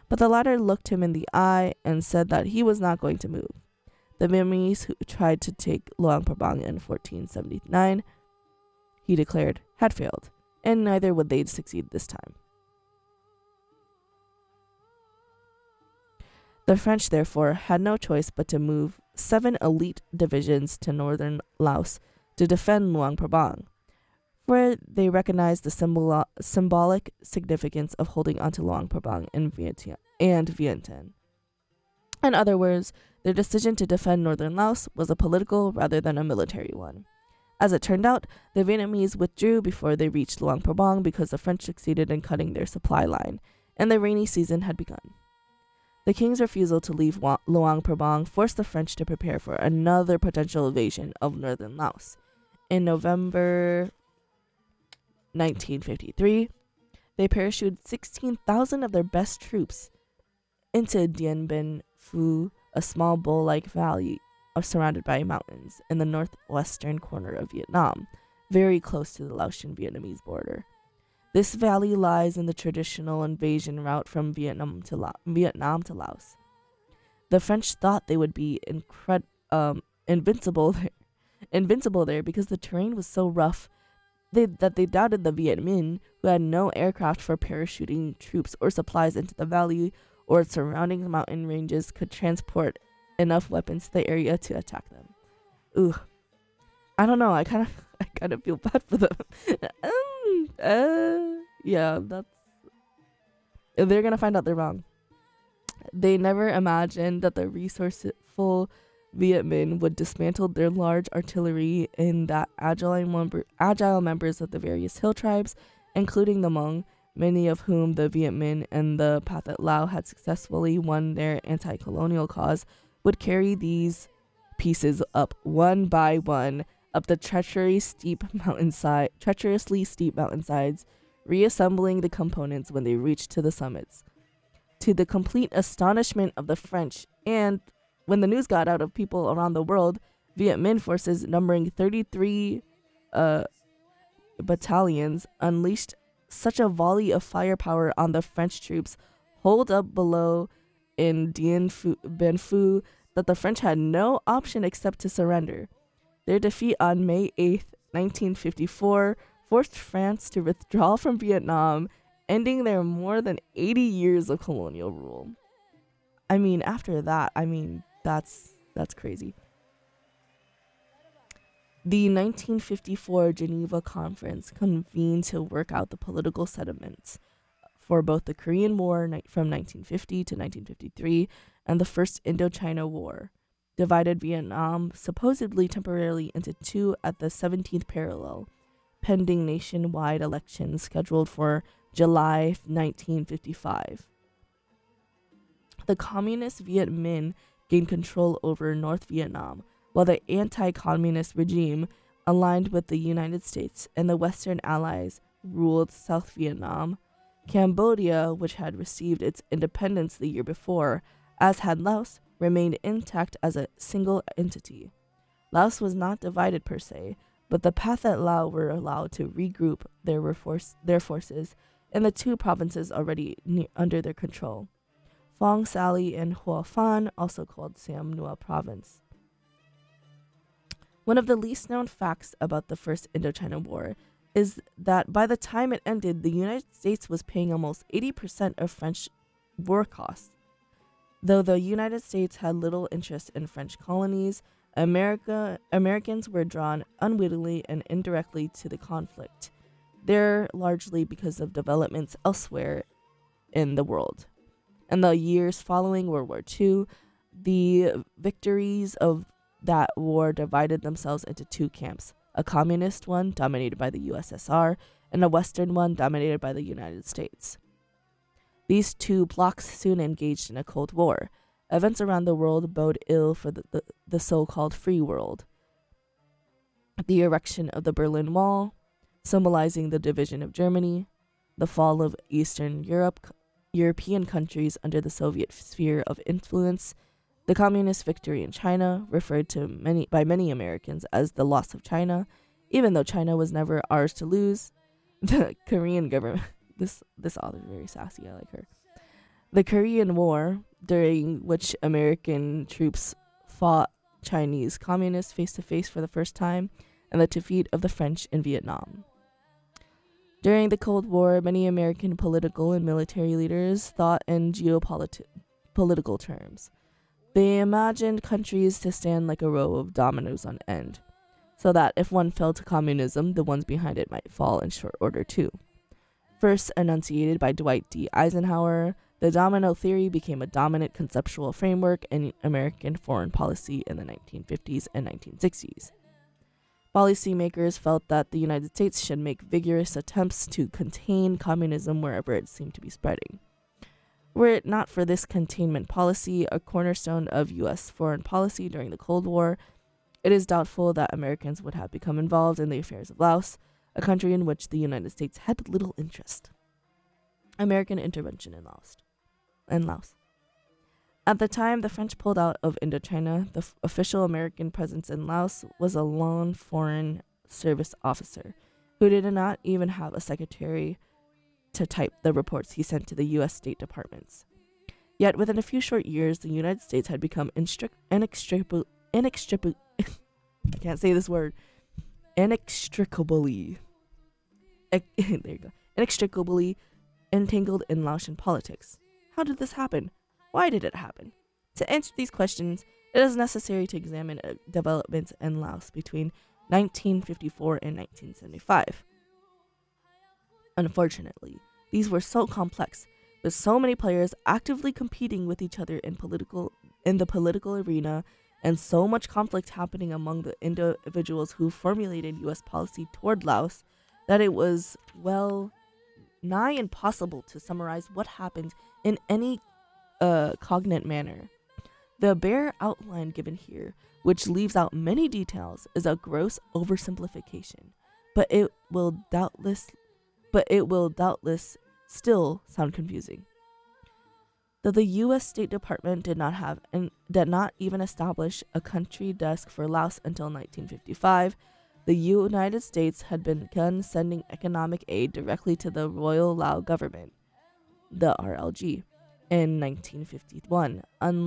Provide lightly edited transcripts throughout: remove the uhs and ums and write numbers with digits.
but the latter looked him in the eye and said that he was not going to move. The Vietnamese who tried to take Luang Prabang in 1479, he declared, had failed, and neither would they succeed this time. The French, therefore, had no choice but to move 7 elite divisions to northern Laos to defend Luang Prabang, for they recognized the symbolic significance of holding onto Luang Prabang and Vientiane. In other words, their decision to defend northern Laos was a political rather than a military one. As it turned out, the Vietnamese withdrew before they reached Luang Prabang because the French succeeded in cutting their supply line, and the rainy season had begun. The king's refusal to leave Luang Prabang forced the French to prepare for another potential invasion of northern Laos. In November 1953, they parachuted 16,000 of their best troops into Dien Bien Phu, a small bowl-like valley surrounded by mountains in the northwestern corner of Vietnam, very close to the Laotian-Vietnamese border. This valley lies in the traditional invasion route from Vietnam to Laos. The French thought they would be invincible there because the terrain was so rough that they doubted the Viet Minh, who had no aircraft for parachuting troops or supplies into the valley or its surrounding mountain ranges, could transport enough weapons to the area to attack them. Ooh, I don't know. I kind of feel bad for them. Yeah, they're gonna find out they're wrong. They never imagined that the resourceful Viet Minh would dismantle their large artillery and that agile members of the various hill tribes, including the Hmong, many of whom the Viet Minh and the Pathet Lao had successfully won their anti-colonial cause, would carry these pieces up one by one up the treacherously steep mountainsides, reassembling the components when they reached to the summits. To the complete astonishment of the French, and when the news got out of people around the world, Viet Minh forces numbering 33 battalions unleashed such a volley of firepower on the French troops holed up below in Bien Phu that the French had no option except to surrender. Their defeat on May 8th, 1954, forced France to withdraw from Vietnam, ending their more than 80 years of colonial rule. I mean, after that, that's crazy. The 1954 Geneva Conference convened to work out the political settlements for both the Korean War from 1950 to 1953 and the First Indochina War, divided Vietnam supposedly temporarily into two at the 17th parallel, pending nationwide elections scheduled for July 1955. The communist Viet Minh gained control over North Vietnam, while the anti-communist regime, aligned with the United States and the Western Allies, ruled South Vietnam. Cambodia, which had received its independence the year before, as had Laos, remained intact as a single entity. Laos was not divided per se, but the Pathet Lao were allowed to regroup their forces in the two provinces already under their control, Phong Sali and Hua Phan, also called Sam Nua Province. One of the least known facts about the First Indochina War is that by the time it ended, the United States was paying almost 80% of French war costs. Though the United States had little interest in French colonies, Americans were drawn unwittingly and indirectly to the conflict, there largely because of developments elsewhere in the world. In the years following World War II, the victories of that war divided themselves into two camps, a communist one dominated by the USSR and a Western one dominated by the United States. These two blocs soon engaged in a Cold War. Events around the world bode ill for the so-called free world. The erection of the Berlin Wall, symbolizing the division of Germany, the fall of Eastern European countries under the Soviet sphere of influence, the communist victory in China, referred to by many Americans as the loss of China, even though China was never ours to lose. The Korean government, this author is very sassy, I like her. The Korean War, during which American troops fought Chinese communists face to face for the first time, and the defeat of the French in Vietnam. During the Cold War, many American political and military leaders thought in geopolitical terms. They imagined countries to stand like a row of dominoes on end, so that if one fell to communism, the ones behind it might fall in short order too. First enunciated by Dwight D. Eisenhower, the domino theory became a dominant conceptual framework in American foreign policy in the 1950s and 1960s. Policymakers felt that the United States should make vigorous attempts to contain communism wherever it seemed to be spreading. Were it not for this containment policy, a cornerstone of U.S. foreign policy during the Cold War, it is doubtful that Americans would have become involved in the affairs of Laos, a country in which the United States had little interest. American intervention in Laos. At the time the French pulled out of Indochina, the official American presence in Laos was a lone foreign service officer who did not even have a secretary to type the reports he sent to the U.S. State Departments. Yet within a few short years, the United States had become inextricably I can't say this word. Inextricably entangled in Laotian politics. How did this happen? Why did it happen? To answer these questions, it is necessary to examine developments in Laos between 1954 and 1975. Unfortunately, these were so complex, with so many players actively competing with each other in the political arena, and so much conflict happening among the individuals who formulated U.S. policy toward Laos, that it was, well, nigh impossible to summarize what happened in any cognate manner. The bare outline given here, which leaves out many details, is a gross oversimplification, but it will doubtless still sound confusing. Though the U.S. State Department did not even establish a country desk for Laos until 1955, the United States had begun sending economic aid directly to the Royal Lao Government, the RLG, in 1951.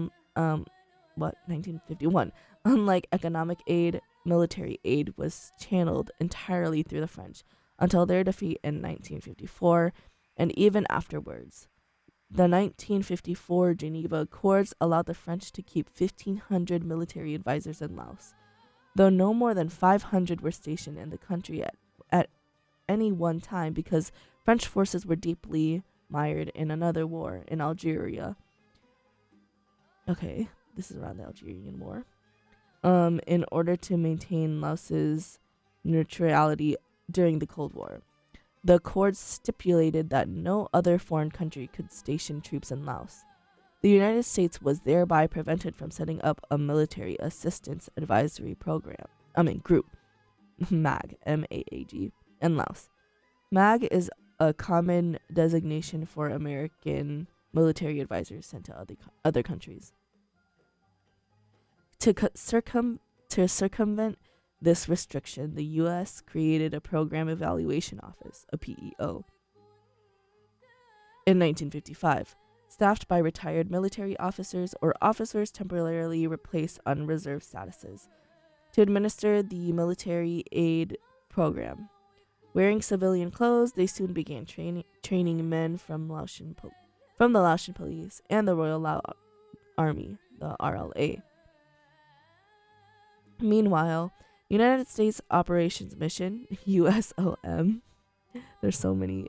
1951. Unlike economic aid, military aid was channeled entirely through the French until their defeat in 1954, and even afterwards. The 1954 Geneva Accords allowed the French to keep 1,500 military advisors in Laos, though no more than 500 were stationed in the country at any one time because French forces were deeply mired in another war in Algeria. Okay, this is around the Algerian War. In order to maintain Laos's neutrality during the Cold War. The accords stipulated that no other foreign country could station troops in Laos. The United States was thereby prevented from setting up a military assistance advisory group, MAG, M-A-A-G, in Laos. MAG is a common designation for American military advisors sent to other countries. To circumvent this restriction, the U.S. created a Program Evaluation Office, a PEO, in 1955, staffed by retired military officers or officers temporarily replaced on reserve statuses, to administer the military aid program. Wearing civilian clothes, they soon began training men from the Laotian Police and the Royal Lao Army, the RLA. Meanwhile, United States Operations Mission, USOM, there's so many,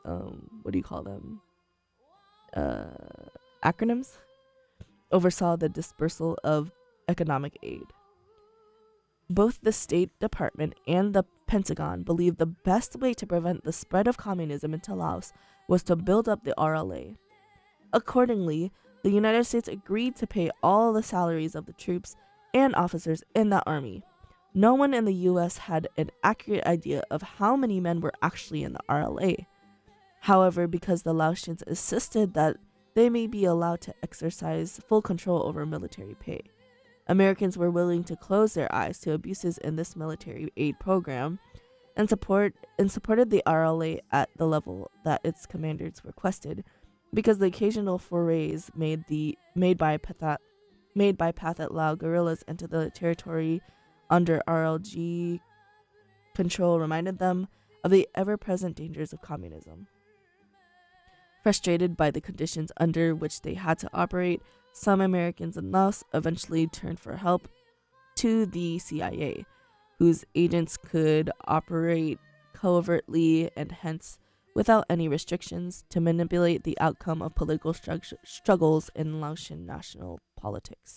acronyms, oversaw the dispersal of economic aid. Both the State Department and the Pentagon believed the best way to prevent the spread of communism into Laos was to build up the RLA. Accordingly, the United States agreed to pay all the salaries of the troops and officers in that army. No one in the U.S. had an accurate idea of how many men were actually in the RLA. However, because the Laotians insisted that they may be allowed to exercise full control over military pay, Americans were willing to close their eyes to abuses in this military aid program and supported the RLA at the level that its commanders requested, because the occasional forays made by Pathet Lao guerrillas into the territory under RLG control reminded them of the ever-present dangers of communism. Frustrated by the conditions under which they had to operate, some Americans in Laos eventually turned for help to the CIA, whose agents could operate covertly and hence without any restrictions to manipulate the outcome of political struggles in Laotian national politics.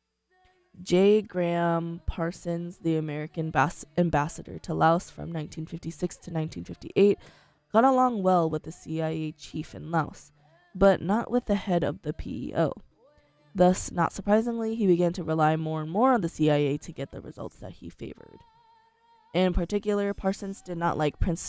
J. Graham Parsons, the American ambassador to Laos from 1956 to 1958, got along well with the CIA chief in Laos, but not with the head of the PEO. Thus, not surprisingly, he began to rely more and more on the CIA to get the results that he favored. In particular, Parsons did not like Prince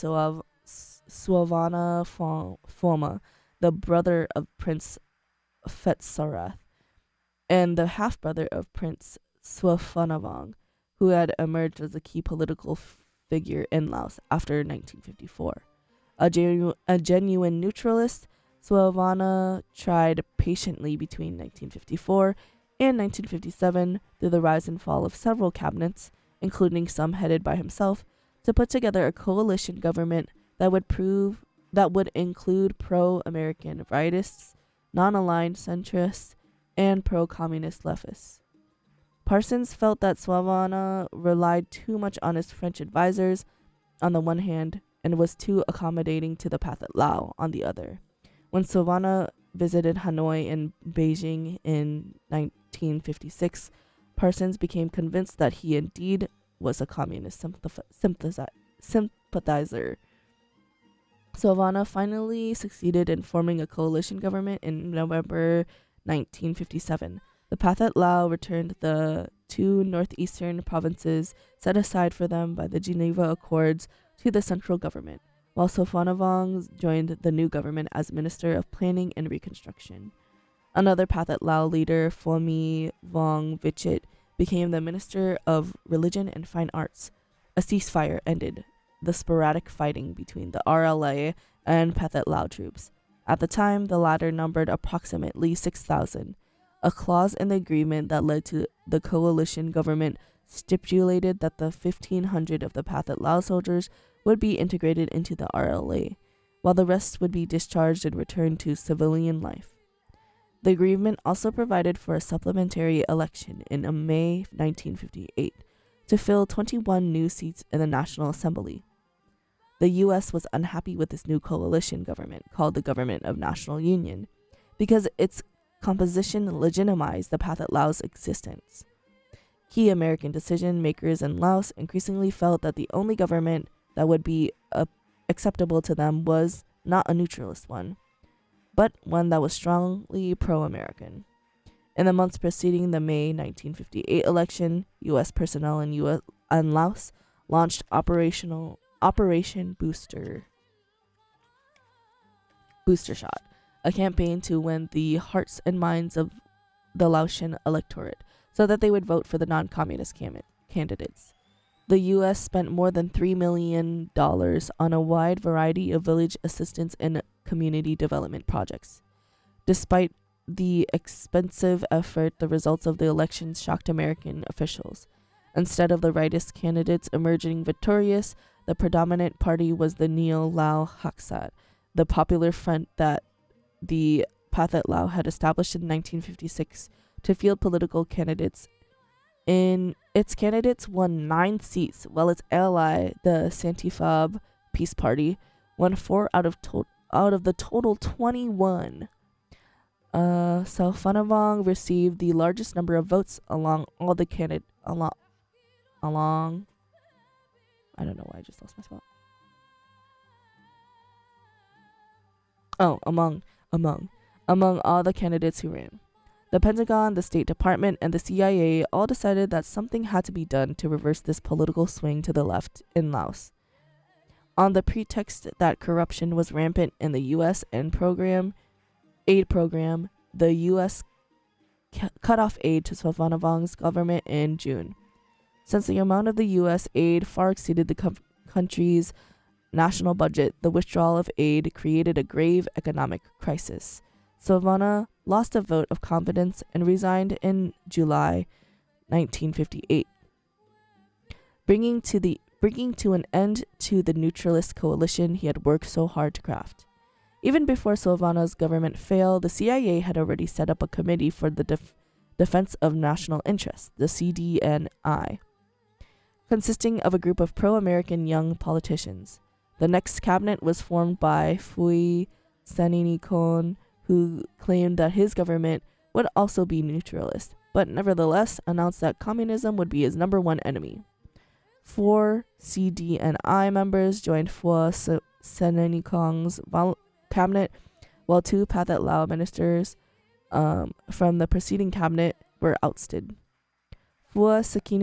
Suavana Phoma, the brother of Prince Phetsarath, and the half-brother of Prince Swafanavong, who had emerged as a key political figure in Laos after 1954. A genuine neutralist, Suavana tried patiently between 1954 and 1957 through the rise and fall of several cabinets, including some headed by himself, to put together a coalition government that would include pro-American rightists, non-aligned centrists, and pro-communist leftists. Parsons felt that Suavana relied too much on his French advisors on the one hand and was too accommodating to the Pathet Lao on the other. When Suavana visited Hanoi and Beijing in 1956, Parsons became convinced that he indeed was a communist sympathizer. Suavana finally succeeded in forming a coalition government in November 1957. The Pathet Lao returned the two northeastern provinces set aside for them by the Geneva Accords to the central government, while Sophanavong joined the new government as Minister of Planning and Reconstruction. Another Pathet Lao leader, Phomi Vong Vichit, became the Minister of Religion and Fine Arts. A ceasefire ended the sporadic fighting between the RLA and Pathet Lao troops. At the time, the latter numbered approximately 6,000. A clause in the agreement that led to the coalition government stipulated that the 1,500 of the Pathet Lao soldiers would be integrated into the RLA, while the rest would be discharged and returned to civilian life. The agreement also provided for a supplementary election in May 1958 to fill 21 new seats in the National Assembly. The U.S. was unhappy with this new coalition government, called the Government of National Union, because its composition legitimized the Pathet Lao's existence. Key American decision makers in Laos increasingly felt that the only government that would be acceptable to them was not a neutralist one, but one that was strongly pro-American. In the months preceding the May 1958 election, U.S. personnel in Laos launched Operation Booster Shot, a campaign to win the hearts and minds of the Laotian electorate so that they would vote for the non-communist candidates. The U.S. spent more than $3 million on a wide variety of village assistance and community development projects. Despite the expensive effort, the results of the elections shocked American officials. Instead of the rightist candidates emerging victorious, the predominant party was the Neo-Lao Haksat, the popular front that the Pathet Lao had established in 1956 to field political candidates. Its candidates won 9 seats, while its ally, the Santifab Peace Party, won 4 out of the total 21. Sophanavong received the largest number of votes among all the candidates. I don't know why I just lost my spot. Among all the candidates who ran. The Pentagon, the State Department, and the CIA all decided that something had to be done to reverse this political swing to the left in Laos. On the pretext that corruption was rampant in the U.S. aid program, the U.S. cut off aid to Sophanavong's government in June. Since the amount of the U.S. aid far exceeded the country's national budget, the withdrawal of aid created a grave economic crisis. Silvana lost a vote of confidence and resigned in July 1958, bringing to an end to the neutralist coalition he had worked so hard to craft. Even before Silvana's government failed, the CIA had already set up a committee for the Defense of National Interests, the CDNI, consisting of a group of pro-American young politicians. The next cabinet was formed by Phouy Saninikon, who claimed that his government would also be neutralist, but nevertheless announced that communism would be his number one enemy. 4 CDNI members joined Phouy Saninikon's cabinet, while 2 Pathet Lao ministers from the preceding cabinet were ousted. Phouy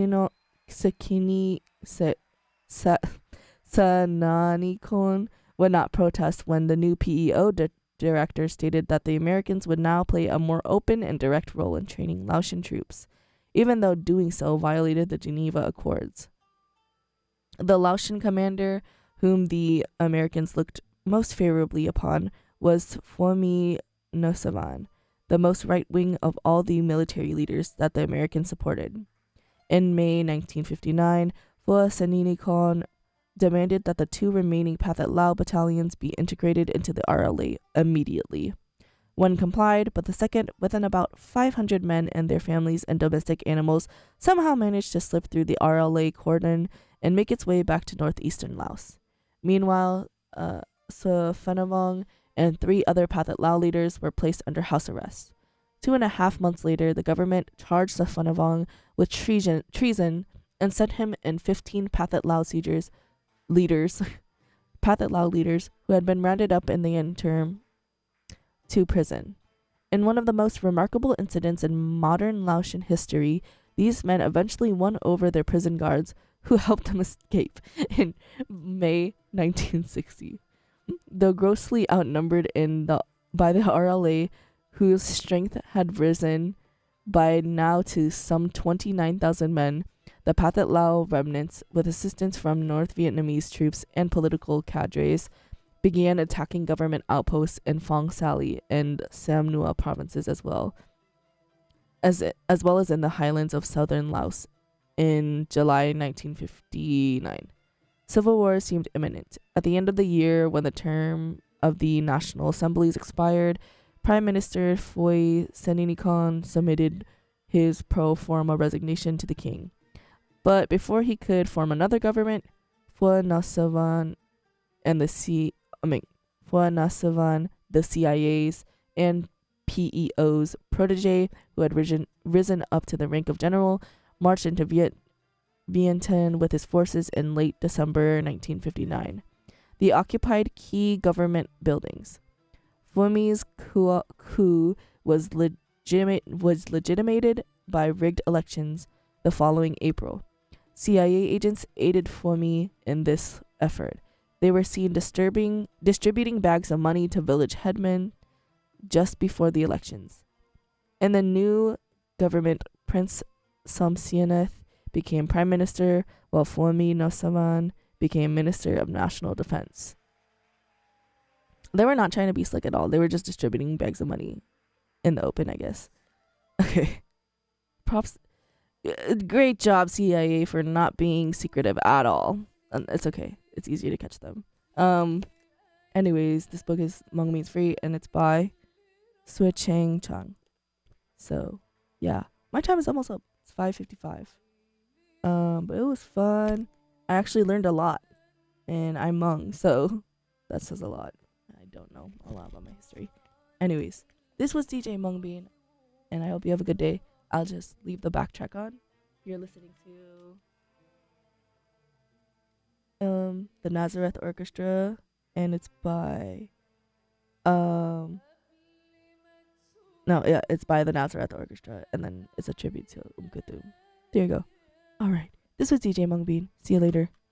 Sananikon would not protest when the new PEO director stated that the Americans would now play a more open and direct role in training Laotian troops, even though doing so violated the Geneva Accords. The Laotian commander whom the Americans looked most favorably upon was Phoumi Nosavan, the most right-wing of all the military leaders that the Americans supported. In May 1959, Phouy Saninikon demanded that the 2 remaining Pathet Lao battalions be integrated into the RLA immediately. One complied, but the second, with about 500 men and their families and domestic animals, somehow managed to slip through the RLA cordon and make its way back to northeastern Laos. Meanwhile, Phanavong and 3 other Pathet Lao leaders were placed under house arrest. 2.5 months later, the government charged the Phanavong with treason and sent him and 15 Pathet Lao Pathet Lao leaders who had been rounded up in the interim to prison. In one of the most remarkable incidents in modern Laotian history, these men eventually won over their prison guards who helped them escape in May 1960. Though grossly outnumbered by the RLA, whose strength had risen by now to some 29,000 men, the Pathet Lao remnants, with assistance from North Vietnamese troops and political cadres, began attacking government outposts in Phong Sali and Sam Nua provinces as well as in the highlands of southern Laos in July 1959. Civil war seemed imminent. At the end of the year, when the term of the National Assemblies expired, Prime Minister Phouy Saninikon submitted his pro forma resignation to the king. But before he could form another government, Phouy Nasavan, the CIA's and PEO's protege, who had risen up to the rank of general, marched into Vientiane with his forces in late December 1959. They occupied key government buildings. Phoumi's coup was legitimated by rigged elections the following April. CIA agents aided Phoumi in this effort. They were seen distributing bags of money to village headmen just before the elections. In the new government, Prince Somsianath became prime minister, while Phoumi Nosavan became Minister of National Defense. They were not trying to be slick at all. They were just distributing bags of money in the open, I guess. Okay. Props. Great job, CIA, for not being secretive at all. It's okay. It's easier to catch them. Anyways, this book is Hmong Means Free, and it's by Sui Chang Chang. So, yeah. My time is almost up. It's 5:55. But it was fun. I actually learned a lot. And I'm Hmong, so that says a lot. I don't know a lot about my history. Anyways, this was DJ Hmong Bean, and I hope you have a good day. I'll just leave the backtrack on. You're listening to the Nazareth Orchestra, and it's by it's by the Nazareth Orchestra, and then it's a tribute to Kuthum. There you go. All right, this was DJ Hmong Bean. See you later.